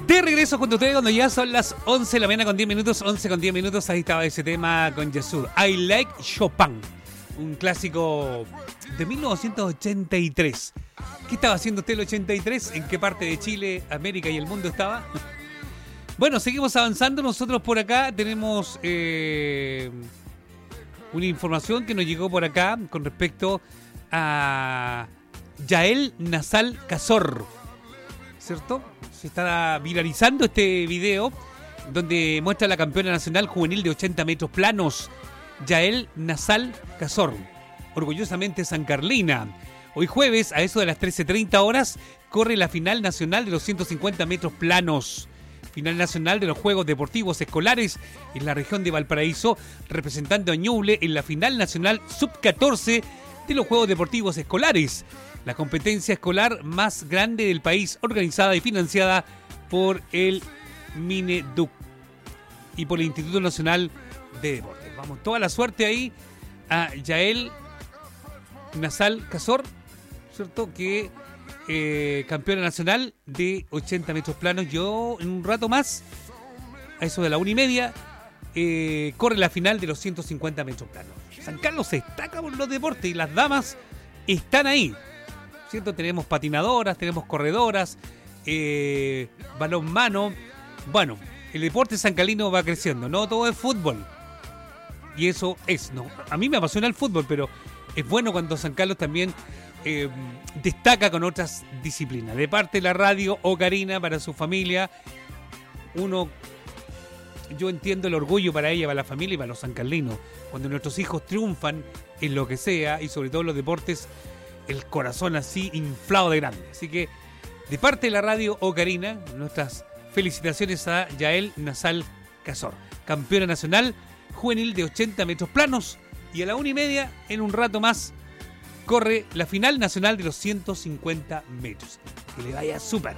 De regreso junto a ustedes cuando ya son las 11 de la mañana con 10 minutos, 11 con 10 minutos, ahí estaba ese tema con Yasud. I Like Chopin, un clásico de 1983. ¿Qué estaba haciendo usted el 83? ¿En qué parte de Chile, América y el mundo estaba? Bueno, seguimos avanzando. Nosotros por acá tenemos una información que nos llegó por acá con respecto a Yael Nasal Cazor, ¿cierto? Se está viralizando este video donde muestra a la campeona nacional juvenil de 80 metros planos, Yael Nasal Cazor, orgullosamente sancarlina. Hoy jueves, a eso de las 13:30 horas, corre la final nacional de los 150 metros planos. Final nacional de los Juegos Deportivos Escolares en la región de Valparaíso, representando a Ñuble en la final nacional sub-14 de los Juegos Deportivos Escolares, la competencia escolar más grande del país, organizada y financiada por el Mineduc y por el Instituto Nacional de Deportes. Vamos, toda la suerte ahí a Yael Nasal Cazor, ¿cierto? Que campeona nacional de 80 metros planos. Yo en un rato más, a eso de la 1:30, corre la final de los 150 metros planos. San Carlos se destaca por los deportes y las damas están ahí, ¿cierto? Tenemos patinadoras, tenemos corredoras, balonmano. Bueno, el deporte sancalino va creciendo, no todo es fútbol. Y eso es, no, a mí me apasiona el fútbol, pero es bueno cuando San Carlos también destaca con otras disciplinas. De parte de la radio, Ocarina, para su familia, yo entiendo el orgullo para ella, para la familia y para los sancarlinos. Cuando nuestros hijos triunfan en lo que sea, y sobre todo en los deportes, el corazón así inflado de grande. Así que, de parte de la radio Ocarina, nuestras felicitaciones a Yael Nasal Cazor, campeona nacional juvenil de 80 metros planos. Y a la 1:30, en un rato más, corre la final nacional de los 150 metros. Que le vaya súper.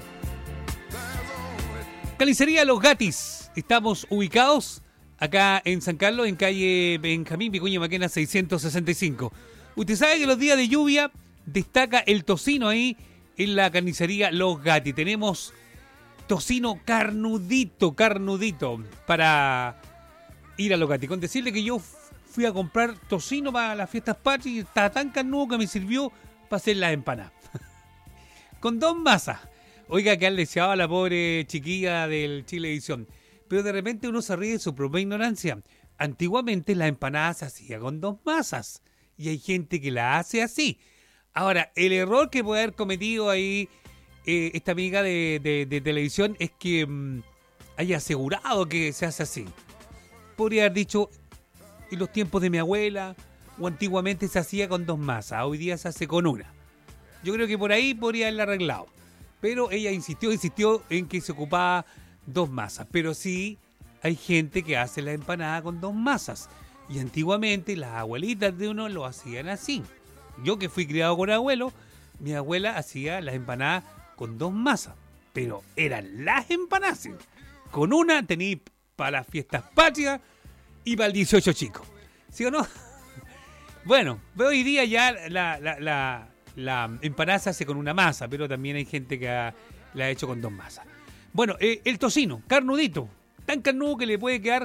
Carnicería Los Gatis. Estamos ubicados acá en San Carlos, en calle Benjamín Vicuña Maquena 665. Usted sabe que los días de lluvia destaca el tocino ahí en la carnicería Los Gatis. Tenemos tocino carnudito para ir a Los Gatis. Con decirle que yo fui a comprar tocino para las fiestas patrias y estaba tan carnudo que me sirvió para hacer las empanadas. Con 2 masas. Oiga, que han deseado a la pobre chiquilla del Chilevisión. Pero de repente uno se ríe de su propia ignorancia. Antiguamente la empanada se hacía con 2 masas. Y hay gente que la hace así. Ahora, el error que puede haber cometido ahí esta amiga de televisión es que haya asegurado que se hace así. Podría haber dicho, en los tiempos de mi abuela, o antiguamente se hacía con 2 masas, hoy día se hace con 1. Yo creo que por ahí podría haberla arreglado. Pero ella insistió en que se ocupaba 2 masas. Pero sí hay gente que hace la empanada con 2 masas. Y antiguamente las abuelitas de uno lo hacían así. Yo que fui criado con abuelo, mi abuela hacía las empanadas con 2 masas. Pero eran las empanadas. Con una tenía para las fiestas patrias y para el 18 chico. ¿Sí o no? Bueno, hoy día ya la empanada se hace con una masa, pero también hay gente que la ha hecho con 2 masas. Bueno, el tocino, carnudito. Tan carnudo que le puede quedar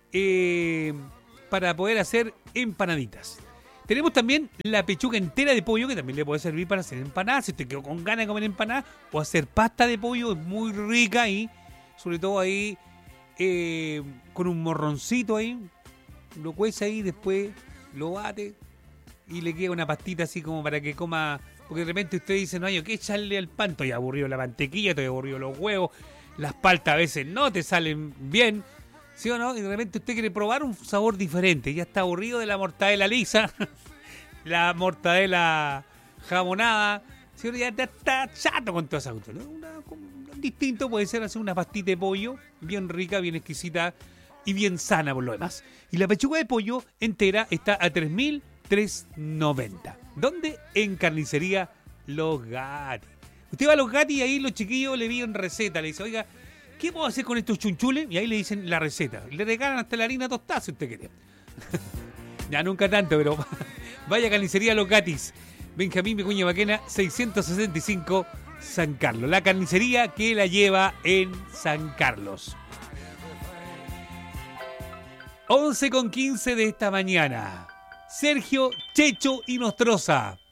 para poder hacer empanaditas. Tenemos también la pechuga entera de pollo, que también le puede servir para hacer empanadas. Si usted quedó con ganas de comer empanadas, o hacer pasta de pollo, es muy rica y sobre todo ahí con un morroncito ahí, lo cuece ahí, después lo bate y le queda una pastita así como para que coma, porque de repente usted dice, no hay que echarle al pan, estoy aburrido la mantequilla, estoy aburrido los huevos, las paltas a veces no te salen bien, ¿sí o no? Y de repente usted quiere probar un sabor diferente, ya está aburrido de la mortadela lisa, la mortadela jamonada, ¿sí o no? Ya está chato con todo eso, ¿no? Distinto puede ser hacer una pastita de pollo bien rica, bien exquisita y bien sana por lo demás. Y la pechuga de pollo entera está a 3.390. ¿Dónde? En Carnicería Los Gatis. Usted va a Los Gatis y ahí los chiquillos le piden receta. Le dice, oiga, ¿qué puedo hacer con estos chunchules? Y ahí le dicen la receta. Le regalan hasta la harina tostada si usted quiere. Ya nunca tanto, pero vaya a Carnicería Los Gatis. Benjamín Vicuña Maquena 665 San Carlos. La carnicería que la lleva en San Carlos. 11:15 de esta mañana. Sergio, Checho y Nostroza